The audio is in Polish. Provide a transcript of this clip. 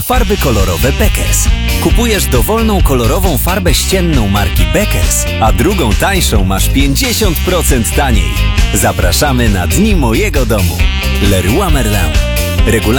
farby kolorowe Beckers. Kupujesz dowolną kolorową farbę ścienną marki Beckers, a drugą tańszą masz 50% taniej. Zapraszamy na Dni Mojego Domu. Leroy Merlin. Regulamin